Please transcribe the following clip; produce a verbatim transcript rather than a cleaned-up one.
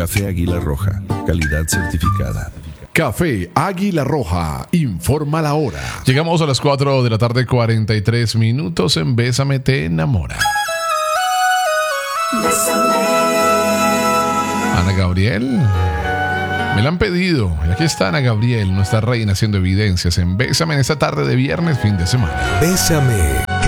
Café Águila Roja, calidad certificada. Café Águila Roja, informa la hora. Llegamos a las cuatro de la tarde, cuarenta y tres minutos en Bésame te enamora. Bésame. Ana Gabriel, me la han pedido. Y aquí está Ana Gabriel, nuestra reina, haciendo evidencias en Bésame en esta tarde de viernes, fin de semana. Bésame.